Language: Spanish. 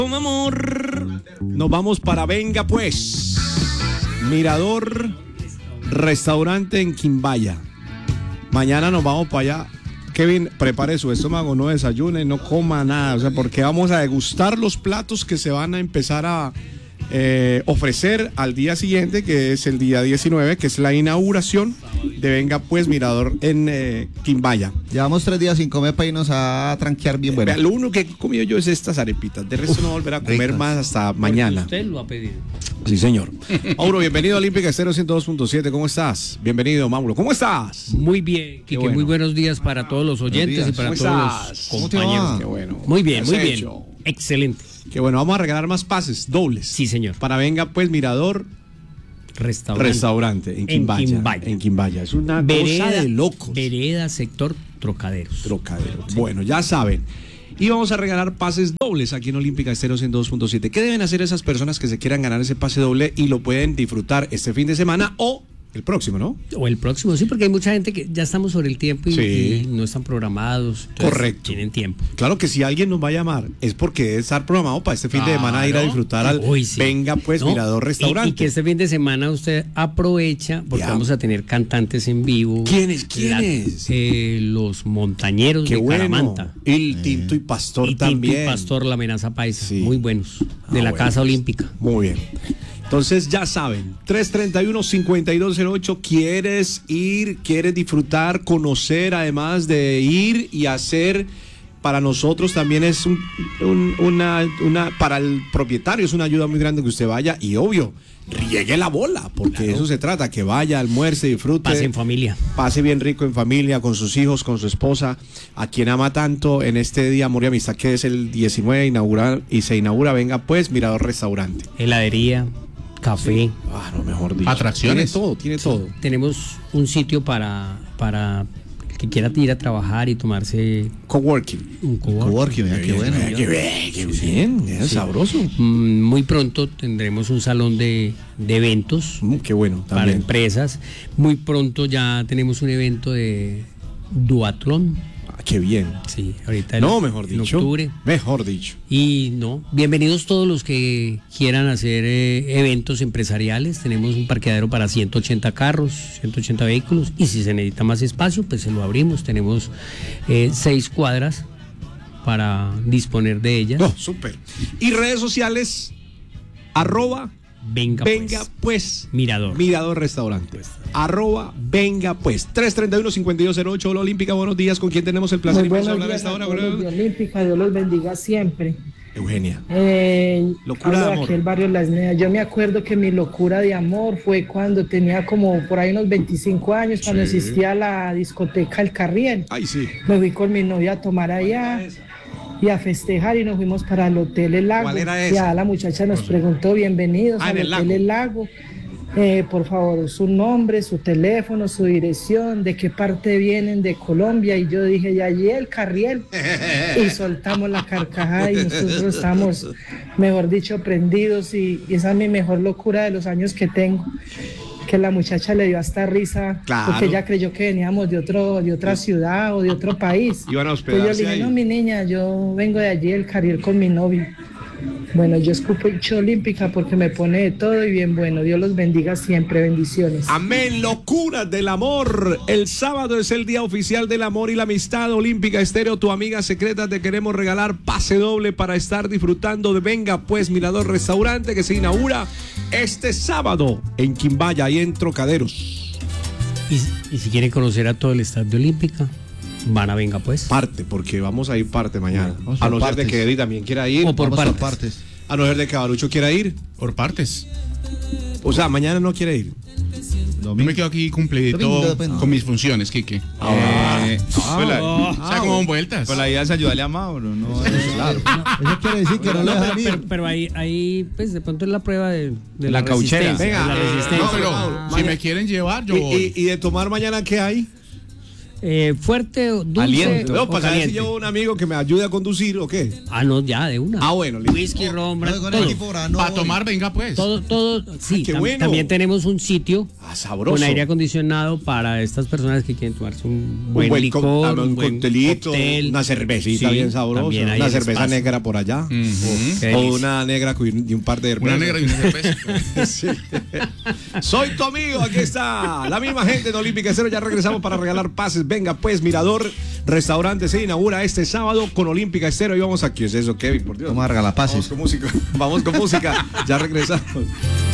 Con amor. Nos vamos para Venga Pues. Mirador Restaurante en Quimbaya. Mañana nos vamos para allá. Kevin, prepare su estómago, no desayune, no coma nada, o sea, porque vamos a degustar los platos que se van a empezar a ofrecer al día siguiente, que es el día 19, que es la inauguración de Venga Pues Mirador en Quimbaya. Llevamos 3 días sin comer para irnos a tranquear bien bueno. Lo único que he comido yo es estas arepitas, de resto no volveré a comer ricas. más hasta mañana. Usted lo ha pedido. Sí, señor. Mauro, bienvenido a Olímpica Estéreo 102.7, ¿cómo estás? Bienvenido, Mauro, ¿cómo estás? Muy bien, Quique, bueno. Muy buenos días para todos los oyentes y para ¿Cómo todos estás? los ¿Cómo te va? compañeros. Qué bueno. Muy bien, ¿Qué muy has bien. hecho? Excelente. Qué bueno, vamos a regalar más pases dobles. Sí, señor. Para Venga Pues Mirador Restaurante en Quimbaya. Quimbaya. En Quimbaya. Es una cosa de locos. Vereda, sector Trocaderos. Trocadero. Sí. Bueno, ya saben. Y vamos a regalar pases dobles aquí en Olímpica Estéreo 102.7. ¿Qué deben hacer esas personas que se quieran ganar ese pase doble y lo pueden disfrutar este fin de semana o el próximo, ¿no? O el próximo, sí, porque hay mucha gente que ya estamos sobre el tiempo y, Sí. y no están programados. Entonces, Correcto. Tienen tiempo. Claro que si alguien nos va a llamar es porque debe estar programado para este fin de semana ir a disfrutar al Uy, sí. Venga Pues No, Mirador Restaurante. Y que este fin de semana usted aprovecha porque Ya. vamos a tener cantantes en vivo. ¿Quiénes? Los montañeros Qué de bueno. Caramanta. El Tinto y Pastor Y Tinto también. y Pastor, la amenaza paisa. Sí. Muy buenos. De la bueno. Casa Olímpica. Muy bien. Entonces ya saben, 331-5208, ¿quieres ir, quieres disfrutar, conocer, además de ir y hacer? Para nosotros también es para el propietario es una ayuda muy grande que usted vaya y obvio, riegue la bola, porque de eso se trata, que vaya, almuerce, disfrute. Pase en familia. Pase bien rico en familia, con sus hijos, con su esposa, a quien ama tanto en este día Amor y Amistad, que es el 19 se inaugura Venga Pues Mirador Restaurante. Heladería, café. Ah, no, mejor dicho. Atracciones. Tiene todo. Tenemos un sitio para el que quiera ir a trabajar y tomarse Coworking. un coworking. Coworking, mira, qué bueno. Qué bien, es sabroso. Muy pronto tendremos un salón de eventos Qué bueno, para también. empresas. Muy pronto ya tenemos un evento de duatlón. Qué bien. Sí, ahorita Mejor en dicho. octubre. Mejor dicho. Y bienvenidos todos los que quieran hacer eventos empresariales. Tenemos un parqueadero para 180 carros, 180 vehículos. Y si se necesita más espacio, pues se lo abrimos. Tenemos 6 cuadras para disponer de ellas. No, súper. Y redes sociales, Venga pues. Mirador. Mirador Restaurante. Venga Pues. 331-5208, Hola Olímpica, buenos días. ¿Con quién tenemos el placer Muy y gusto de buenos hablar a días esta a hora? todos los de Olímpica, Dios los bendiga siempre. Eugenia. Locura Hablo de de amor. aquí el barrio Las Neas. Yo me acuerdo que mi locura de amor fue cuando tenía como por ahí unos 25 años, cuando existía la discoteca El Carriel. Ay, sí. Me fui con mi novia a tomar allá y a festejar y nos fuimos para el Hotel El Lago. ¿Cuál era Y esa? a la muchacha nos preguntó, bienvenidos Ah, en al el Hotel Lago. El Lago. Por favor, su nombre, su teléfono, su dirección, de qué parte vienen de Colombia. Y yo dije, ya allí el Carriel. Y soltamos la carcajada y nosotros estamos, mejor dicho, prendidos. Y esa es mi mejor locura de los años que tengo. Que la muchacha le dio hasta risa, Claro. porque ella creyó que veníamos de otra ciudad o de otro país. Iban a Pues yo hospedarse le dije, ahí. no, mi niña, yo vengo de allí el Carriel con mi novio. Bueno, yo escupo hincha olímpica porque me pone de todo y bien bueno. Dios los bendiga siempre, bendiciones. Amén, locuras del amor. El sábado es el día oficial del amor y la amistad. Olímpica Estéreo, tu amiga secreta, te queremos regalar pase doble para estar disfrutando de Venga Pues Mirador Restaurante, que se inaugura este sábado en Quimbaya y en Trocaderos. Y si quieren conocer a todo el staff de Olímpica, van a Venga Pues. Parte, porque vamos a ir parte mañana. Vamos A por no ser de partes. que Eddie también quiera ir. O por Vamos por partes. partes. A no ser de que Barucho quiera ir. Por partes. O sea, mañana no quiere ir. Yo me quedo aquí cumplidito Domingo, depende. con mis funciones, Quique. O sea, como vueltas. Pues la idea es ayudarle a Mauro, ¿no? Claro. Eso quiere decir que no le dejan ir. Pero ahí, pues de pronto es la prueba de La cauchera. resistencia, Venga, de la resistencia. No, pero Mañana. si me quieren llevar, yo voy. ¿Y de tomar mañana qué hay? fuerte, dulce Aliento. No, o para saber si caliente. llevo un amigo que me ayude a conducir o qué. Ah, no, ya, de una. Ah, bueno, listo. Whisky, ron, No, con el todo. equipo ahora no Para voy. tomar, venga pues. Todo, sí, qué bueno. también tenemos un sitio Ah, sabroso. con aire acondicionado para estas personas que quieren tomarse un buen licor, un buen coctelito, cóctel. una cervecita Sí, bien sabrosa, también hay una el cerveza espacio. negra por allá, Qué o delicia. una negra y un par de Una cervezas. negra y una cerveza. Sí. Soy tu amigo, aquí está la misma gente de Olímpica Estéreo. Ya regresamos para regalar pases. Venga, pues, Mirador Restaurante se inaugura este sábado con Olímpica Estéreo. Y vamos aquí. ¿Qué es eso, Kevin? Por Dios. Vamos a regalar pases. Vamos con música. Vamos con música. Ya regresamos.